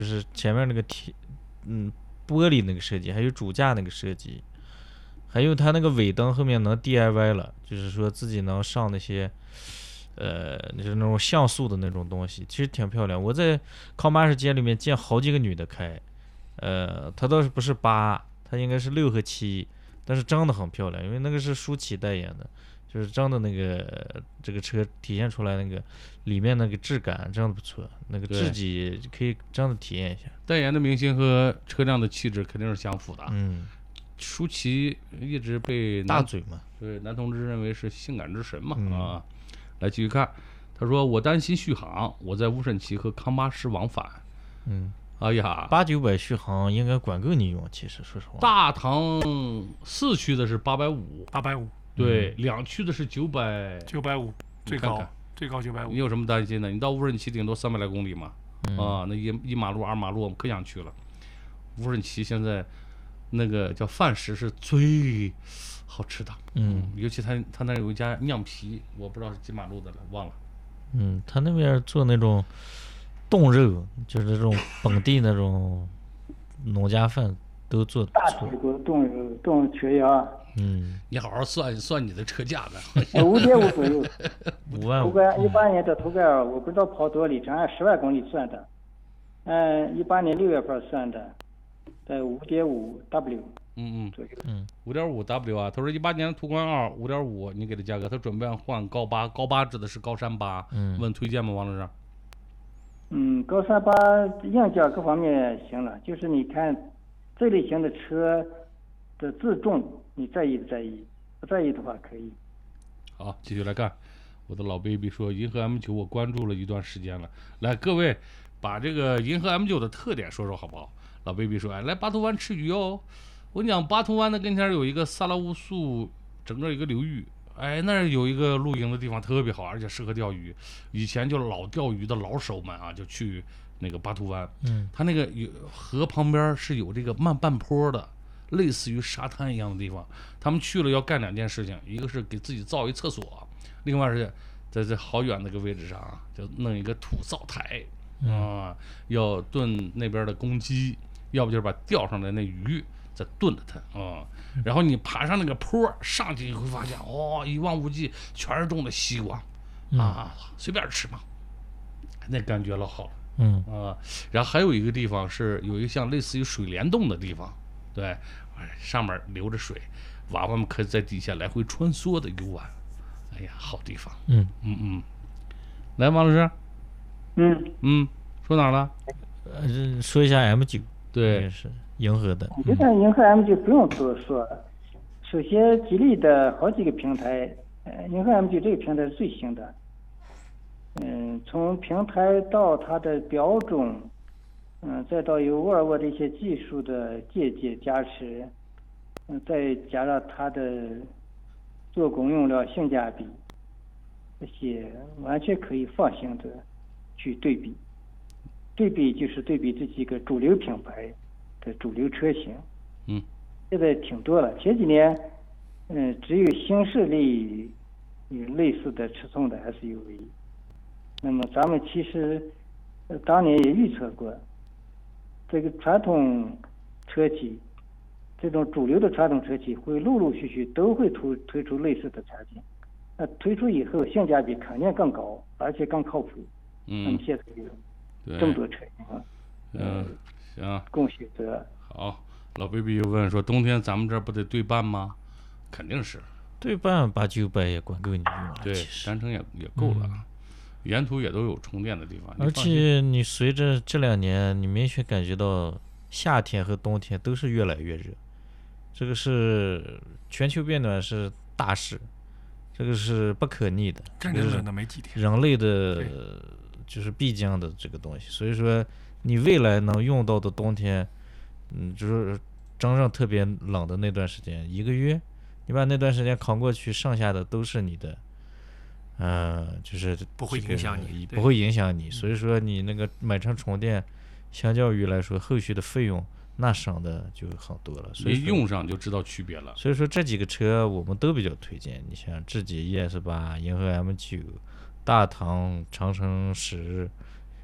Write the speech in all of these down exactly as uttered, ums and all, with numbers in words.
就是前面那个铁，嗯，玻璃那个设计，还有主驾那个设计，还有它那个尾灯后面能 D I Y 了，就是说自己能上那些，呃，就是那种像素的那种东西，其实挺漂亮。我在康巴世街里面见好几个女的开，呃，她倒是不是八，她应该是六和七，但是真的很漂亮，因为那个是舒淇代言的，就是真的那个呃这个车体现出来那个里面那个质感真的不错，那个质对， 地可以真的体验一下。 代言的明星和车辆的气质肯定是相符的。 嗯， 舒淇一直被男大嘴嘛。 对男同志认为是性感之神嘛嗯啊。来继续看，他说我担心续航，我在乌镇旗和康巴师往返。 嗯， 哎呀， 八九百续航应该管够你用，其实说实话。 大唐四驱的是八百五， 八百五， 对，两驱的是九百， 九百五最高， 你看看最高九百五。 你有什么担心的？你到乌镇旗顶多三百来公里嘛， 嗯啊，那一一马路二马路我们可想去了。乌镇旗现在那个叫饭食是最好吃的， 嗯尤其他他那有一家酿皮，我不知道是几马路的了，忘了。 嗯，他那边做那种冻肉，就是这种本地那种农家饭都做的不错。 大铁锅冻肉冻缺牙， 嗯， 你好好算算你的车价呢。 五点五左右。头五万五。 盖一八年的头盖儿，我不知道跑多少里程，按十万公里算的。嗯，一八年六月份算的，在五点五 W 嗯嗯， 左右。 嗯五点五 W 啊，他说一八年的途观二五点五，你给的价格，他准备换高八，高八指的是高山八， 嗯问推荐吗？王老师？ 嗯，高三八硬件各方面行了，就是你看这类型的车的自重，你在意不在意？不在意的话可以。 好，继续来看，我的老 baby 说银河 M 九我关注了一段时间了，来各位把这个银河 M 九的特点说说好不好？老 baby 说，哎，来巴图湾吃鱼哦。我跟你讲，巴图湾的跟前有一个萨拉乌素，整个一个流域，哎，那儿有一个露营的地方特别好，而且适合钓鱼。以前就老钓鱼的老手们啊，就去那个巴图湾， 嗯， 它那个有河旁边是有这个慢半坡的，类似于沙滩一样的地方。他们去了要干两件事情，一个是给自己造一厕所，另外是在这好远那个位置上啊，就弄一个土灶台啊，要炖那边的公鸡，要不就是把钓上来那鱼再炖了它啊。然后你爬上那个坡上去，你会发现哦，一望无际全是种的西瓜啊，随便吃嘛，那感觉老好了。 嗯啊，然后还有一个地方是有一个像类似于水帘洞的地方，对，哎上面流着水，娃娃们可以在底下来回穿梭的游玩，哎呀，好地方。 嗯嗯嗯，来，王老师， 嗯， 嗯，说哪儿了？ 呃，说一下 M 九， 对也是银河的。 我觉得银河 M 就不用多说了。首先，吉利的好几个平台，呃，银河 M 九这个平台是最新的。嗯，从平台到它的标准，嗯，再到有沃尔沃的一些技术的借鉴加持，嗯，再加上它的做工用料、性价比，这些完全可以放心的去对比。对比就是对比这几个主流品牌的主流车型。 嗯， 现在挺多了。前几年，嗯，只有新势力有类似的尺寸的 S U V。那么咱们其实，呃，当年也预测过，这个传统车企，这种主流的传统车企会陆陆续续都会推推出类似的产品。那推出以后，性价比肯定更高，而且更靠谱。那么嗯， 现在有对， 这么多车型啊， 嗯，行， 供选择。 好，老 baby 又问说，冬天咱们这儿不得对半吗？肯定是， 对半八九百也管够你用了， 对， 其实。 单程也也够了，沿途也都有充电的地方，你而放心且你随着这两年，你明显感觉到夏天和冬天都是越来越热，这个是全球变暖是大事，这个是不可逆的， 真正冷的没几天。 人类的对就是必经的这个东西。所以说，你未来能用到的冬天，嗯，就是真正特别冷的那段时间，一个月，你把那段时间扛过去，剩下的都是你的。呃，就是不会这个影响你对不会影响你。所以说你那个买成充电，相较于来说，后续的费用那省的就很多了。所以说一用上就知道区别了。 所以说这几个车我们都比较推荐。你像智己 E S 八、银河 M 九、大唐长城十、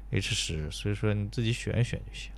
H 十，所以说你自己选一选就行。